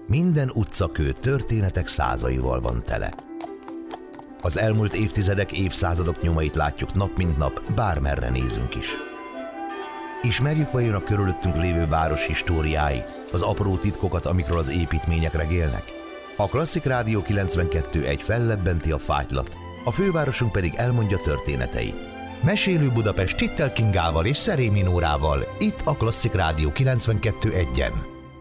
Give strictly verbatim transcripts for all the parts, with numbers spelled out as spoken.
Minden utcakő történetek százaival van tele. Az elmúlt évtizedek, évszázadok nyomait látjuk nap mint nap, bármerre nézünk is. Ismerjük vajon a körülöttünk lévő város históriáit, az apró titkokat, amikről az építmények regélnek? A Klasszik Rádió kilencvenkettő egy fellebbenti a fájtlat, a fővárosunk pedig elmondja történeteit. Mesélő Budapest Tittel Kingával és Szerémi Nórával, itt a Klasszik Rádió kilencvenkettő egyen.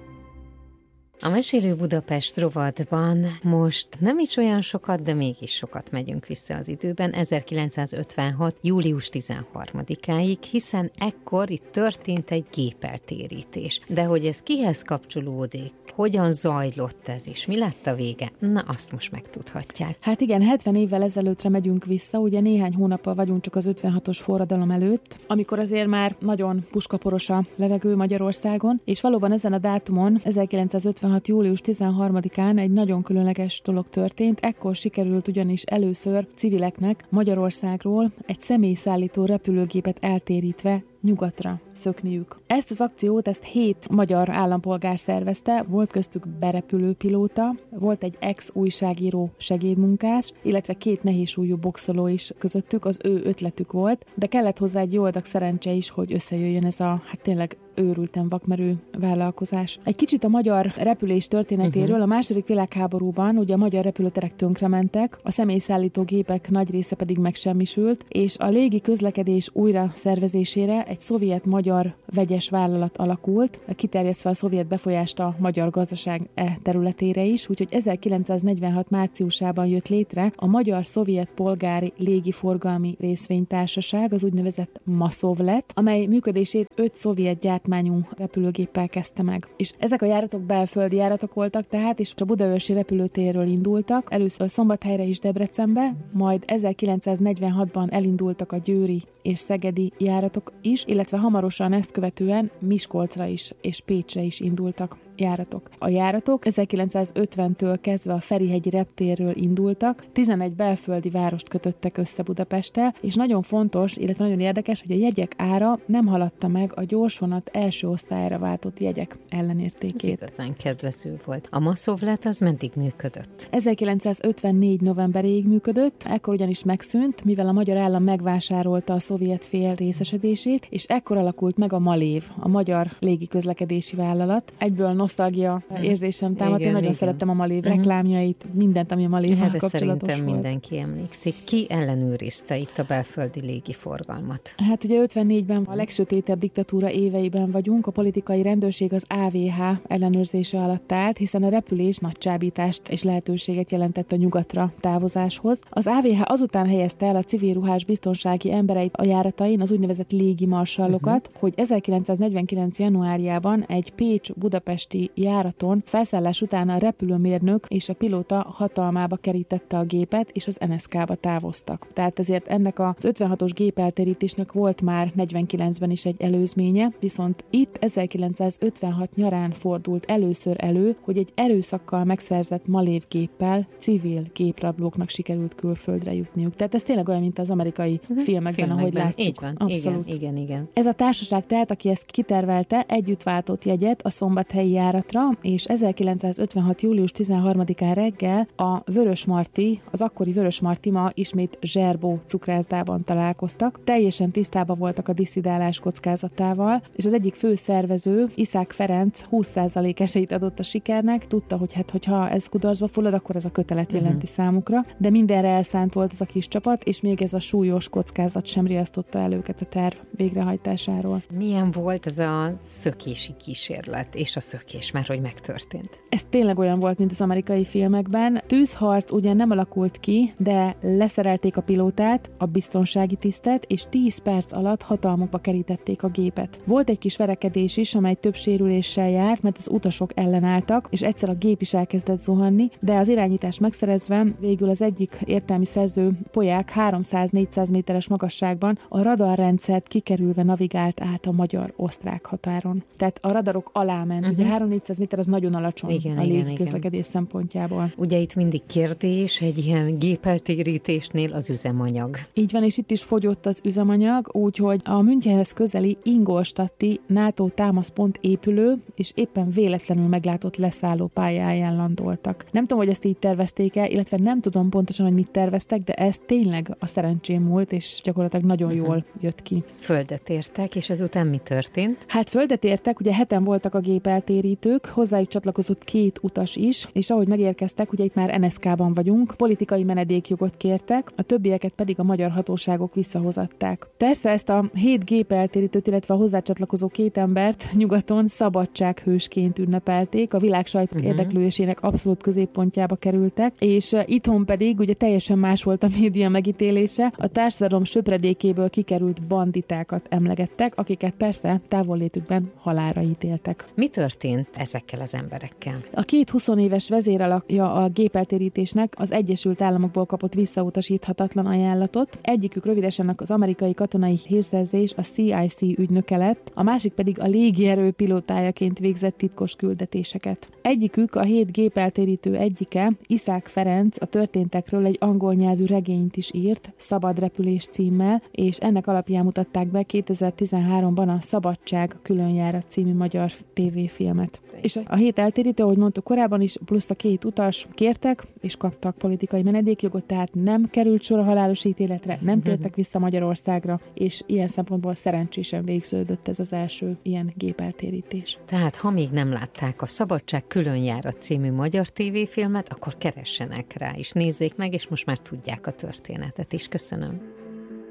A Mesélő Budapest rovatban most nem is olyan sokat, de mégis sokat megyünk vissza az időben, ezerkilencszázötvenhat. július tizenharmadikáig, hiszen ekkor itt történt egy gépeltérítés. De hogy ez kihez kapcsolódik, hogyan zajlott ez, és mi lett a vége? Na, azt most megtudhatják. Hát igen, hetven évvel ezelőttre megyünk vissza, ugye néhány hónappal vagyunk csak az ötvenhatos forradalom előtt, amikor azért már nagyon puskaporos a levegő Magyarországon, és valóban ezen a dátumon, ezerkilencszázötvenhat. július tizenharmadikán egy nagyon különleges dolog történt. Ekkor sikerült ugyanis először civileknek Magyarországról egy személyszállító repülőgépet eltérítve nyugatra szökniük. Ezt az akciót, ezt hét magyar állampolgár szervezte, volt köztük berepülő pilóta, volt egy ex-újságíró segédmunkás, illetve két nehézsúlyú boxoló is közöttük, az ő ötletük volt, de kellett hozzá egy jó adag szerencse is, hogy összejöjjön ez a, hát tényleg őrülten vakmerő vállalkozás. Egy kicsit a magyar repülés történetéről. Uh-huh. A második világháborúban ugye a magyar repülőterek tönkrementek, a személyszállító gépek nagy része pedig megsemmisült, és a légi közlekedés újra szervezésére egy szovjet-magyar vegyes vállalat alakult, kiterjesztve a szovjet befolyást a magyar gazdaság e területére is, úgyhogy ezerkilencszáznegyvenhat márciusában jött létre a Magyar-Szovjet Polgári Légiforgalmi Részvénytársaság, az úgynevezett Maszovlet, amely működését öt szovjet gyártmányú repülőgéppel kezdte meg. És ezek a járatok belföldi járatok voltak tehát, és a budaörsi repülőtérről indultak, először Szombathelyre és Debrecenbe, majd ezerkilencszáznegyvenhatban elindultak a győri és szegedi járatok is, illetve hamarosan ezt követően Miskolcra is és Pécsre is indultak járatok. A járatok ezerkilencszázötventől kezdve a Ferihegyi reptérről indultak, tizenegy belföldi várost kötöttek össze Budapesttel, és nagyon fontos, illetve nagyon érdekes, hogy a jegyek ára nem haladta meg a gyorsvonat első osztályra váltott jegyek ellenértékét. Ez igazán kedvező volt. A Maszovlet az meddig működött? ezerkilencszázötvennégy novemberéig működött, ekkor ugyanis megszűnt, mivel a magyar állam megvásárolta a szovjet fél részesedését, és ekkor alakult meg a Malév, a Magyar Légiközlekedési Vállalat. Egyből nosztalgia érzésem támadt, én nagyon igen. szerettem a Malév uh-huh. reklámjait, mindent, ami a Malévval kapcsolatos szerintem volt. mindenki emlékszik. Ki ellenőrizte itt a belföldi légiforgalmat? Hát ugye ötvennégyben a legsötétebb diktatúra éveiben vagyunk, a politikai rendőrség az á vé há ellenőrzése alatt állt, hiszen a repülés nagy csábítást és lehetőséget jelentett a nyugatra távozáshoz. Az á vé há azután helyezte el a civil ruhás biztonsági embereit a járatain, az úgynevezett légimarsallokat, uh-huh. hogy ezerkilencszáznegyvenkilenc januárjában egy Pécs-budapesti járaton felszállás után a repülőmérnök és a pilóta hatalmába kerítette a gépet, és az en es ká-ba távoztak. Tehát ezért ennek az ötvenhatos gépeltérítésnek volt már negyvenkilencben is egy előzménye, viszont itt ezerkilencszázötvenhat nyarán fordult először elő, hogy egy erőszakkal megszerzett Malév géppel civil géprablóknak sikerült külföldre jutniuk. Tehát ez tényleg olyan, mint az amerikai uh-huh. filmekben, filmekben, ahogy látjuk. Így van. Abszolút. Igen, igen, igen. Ez a társaság tehát, aki ezt kitervelte, együtt váltott jegyet a szombathelyi járatra, és ezerkilencszázötvenhat július tizenharmadikán reggel a Vörösmarty, az akkori Vörösmarty, ma ismét Zserbó cukrászdában találkoztak. Teljesen tisztában voltak a disszidálás kockázatával, és az egyik fő szervező, Iszák Ferenc húsz százalék esélyt adott a sikernek, tudta, hogy hát, hogyha ez kudarcba fullad, akkor ez a kötelet jelenti uh-huh. számukra, de mindenre elszánt volt ez a kis csapat, és még ez a súlyos kockázat sem riasztotta el őket a terv végrehajtásáról. Milyen volt ez a szökési kísérlet, és a szökés már, hogy megtörtént? Ez tényleg olyan volt, mint az amerikai filmekben. Tűzharc ugyan nem alakult ki, de leszerelték a pilótát, a biztonsági tisztet, és tíz perc alatt hatalmukba kerítették a gépet. Volt egy kis verekedés is, amely több sérüléssel járt, mert az utasok ellenálltak, és egyszer a gép is elkezdett zuhanni, de az irányítást megszerezve végül az egyik értelmi szerző Poják háromszáz-négyszáz méteres magasságban a radarrendszert kikerülve navigált át a magyar-osztrák határon. Tehát a radarok alá ment. Uh-huh. Ugye három-négyszáz méter az nagyon alacsony igen, a igen, légiközlekedés igen. szempontjából. Ugye itt mindig kérdés egy ilyen gépeltérítésnél az üzemanyag. Így van, és itt is fogyott az üzemanyag, úgyhogy a Münchenhez közeli Ingolstadti NATO támaszpont épülő, és éppen véletlenül meglátott leszálló pályáján landoltak. Nem tudom, hogy ezt így tervezték-e, illetve nem tudom pontosan, hogy mit terveztek, de ez tényleg a szerencsém múlt, és gyakorlatilag nagyon uh-huh. jól jött ki. Földet értek, és ezután mi történt? Hát földet értek, ugye heten voltak a gépeltérítők, hozzájuk csatlakozott két utas is, és ahogy megérkeztek, ugye itt már en es ká-ban vagyunk, politikai menedékjogot kértek, a többieket pedig a magyar hatóságok visszahozatták. Persze ezt a hét gépeltérítőt, illetve a hozzácsatlakozó két embert nyugaton szabadsághősként ünnepelték, a világ sajtó uh-huh. érdeklődésének abszolút középpontjába kerültek, és itthon pedig ugye teljesen más volt a média megítélése, a társadalom söpredékéből kikerült banditákat emlegettek, akiket persze távollétükben halálra ítéltek. Mi történt ezekkel az emberekkel? A két huszonéves vezéralakja a gépeltérítésnek az Egyesült Államokból kapott visszautasíthatatlan ajánlatot. Egyikük rövidesen az amerikai katonai hírszerzés, a cé i cé ügynöke lett, a másik pedig a légierő pilótájaként végzett titkos küldetéseket. Egyikük, a hét gépeltérítő egyike, Iszák Ferenc a történtekről egy angol nyelvű regényt is írt, Szabad repülés címmel, és ennek alapján mutatták be kétezer-tizenháromban a Szabadság különjárat című magyar tévéfilmet. És a hét eltérítő, ahogy mondtuk korábban is, plusz a két utas kértek, és kaptak politikai menedékjogot, tehát nem került sor a halálos ítéletre, nem tértek vissza Magyarországra, és ilyen szempontból szerencsésen végződött ez az első ilyen gépeltérítés. Tehát ha még nem látták a Szabadság különjárat című magyar tévéfilmet, akkor keressenek rá, és nézzék meg, és most már tudják a történetet is. Köszönöm.